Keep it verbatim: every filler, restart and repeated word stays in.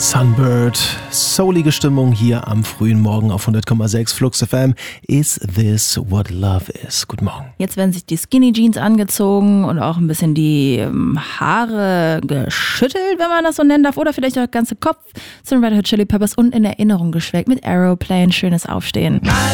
Sunbird, soulige Stimmung hier am frühen Morgen auf hundert Komma sechs Flux F M. Is this what love is? Guten Morgen. Jetzt werden sich die Skinny Jeans angezogen und auch ein bisschen die ähm, Haare geschüttelt, wenn man das so nennen darf. Oder vielleicht auch der ganze Kopf zu den Red Hot Chili Peppers und in Erinnerung geschwelgt mit Aeroplane. Schönes Aufstehen.